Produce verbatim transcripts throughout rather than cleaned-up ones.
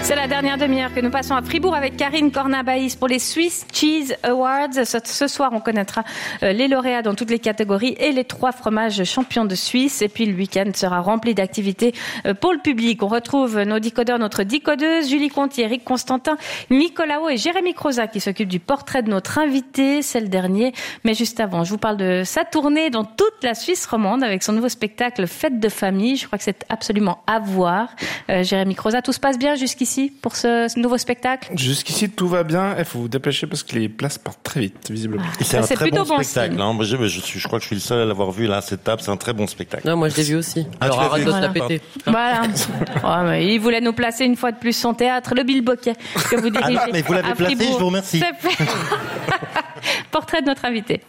C'est la dernière demi-heure que nous passons à Fribourg avec Karine Cornabaïs pour les Swiss Cheese Awards. Ce, ce soir, on connaîtra euh, les lauréats dans toutes les catégories et les trois fromages champions de Suisse. Et puis, le week-end sera rempli d'activités euh, pour le public. On retrouve nos décodeurs, notre décodeuse, Julie Conti, Eric Constantin, Nicolas Haut et Jérémy Croza qui s'occupent du portrait de notre invité. C'est le dernier. Mais juste avant, je vous parle de sa tournée dans toute la Suisse romande avec son nouveau spectacle Fête de famille. Je crois que c'est absolument à voir. Euh, Jérémy Croza, tout se passe bien jusqu'ici pour ce, ce nouveau spectacle? Jusqu'ici, tout va bien. Il faut vous dépêcher parce que les places partent très vite, visiblement. Et c'est un c'est très bon, bon spectacle. Hein. Moi, je, je, suis, je crois que je suis le seul à l'avoir vu là à cette table. C'est un très bon spectacle. Non, moi, je l'ai vu aussi. Ah, Alors, arrête de voilà. te la péter. Voilà. Oh, mais il voulait nous placer une fois de plus son théâtre, le Bilboquet, que vous dirigez. Ah non, mais vous l'avez à placé, Fribourg. je vous remercie. C'est fait. Portrait de notre invité.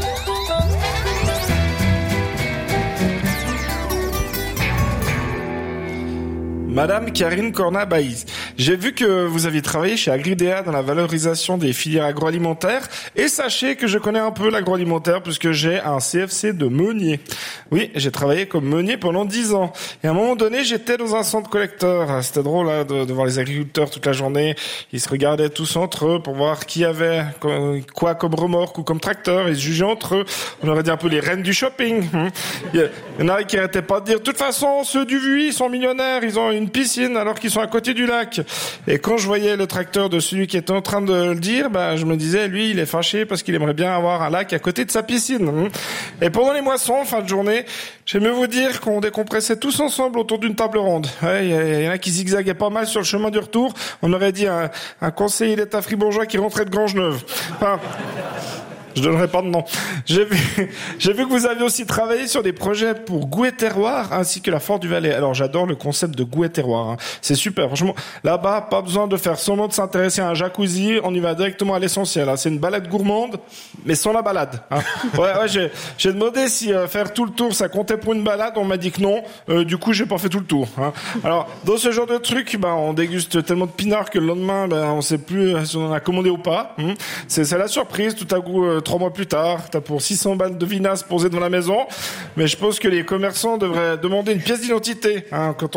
Madame Karine Cornabaïs, j'ai vu que vous aviez travaillé chez Agridea dans la valorisation des filières agroalimentaires et sachez que je connais un peu l'agroalimentaire puisque j'ai un C F C de meunier. Oui, j'ai travaillé comme meunier pendant dix ans et à un moment donné, j'étais dans un centre collecteur. C'était drôle hein, de, de voir les agriculteurs toute la journée. Ils se regardaient tous entre eux pour voir qui avait quoi comme remorque ou comme tracteur. Ils se jugeaient entre eux. On aurait dit un peu les reines du shopping. Il y en a qui arrêtaient pas de dire de toute façon, ceux du Vuy, ils sont millionnaires, ils ont une piscine alors qu'ils sont à côté du lac. Et quand je voyais le tracteur de celui qui était en train de le dire, ben, je me disais, lui, il est fâché parce qu'il aimerait bien avoir un lac à côté de sa piscine. Et pendant les moissons, fin de journée, j'aime mieux vous dire qu'on décompressait tous ensemble autour d'une table ronde. Ouais, il y en a qui zigzaguaient pas mal sur le chemin du retour. On aurait dit un, un conseiller d'État fribourgeois qui rentrait de Grangeneuve. Enfin, je donnerai pas de nom. J'ai vu, j'ai vu que vous aviez aussi travaillé sur des projets pour Goût et Terroir ainsi que la Fort du Valais. Alors j'adore le concept de Goût et Terroir. Hein. C'est super. Franchement, là-bas, pas besoin de faire semblant de s'intéresser à un jacuzzi. On y va directement à l'essentiel. Hein. C'est une balade gourmande, mais sans la balade. Hein. Ouais, ouais. J'ai, j'ai demandé si euh, faire tout le tour ça comptait pour une balade. On m'a dit que non. Euh, du coup, j'ai pas fait tout le tour. Hein. Alors dans ce genre de truc, ben on déguste tellement de pinards que le lendemain, ben on sait plus si on en a commandé ou pas. Hein. C'est, c'est la surprise. Tout à coup. Euh, Trois mois plus tard, t'as pour six cents balles de vinasse posées devant la maison. Mais je pense que les commerçants devraient demander une pièce d'identité hein, quand on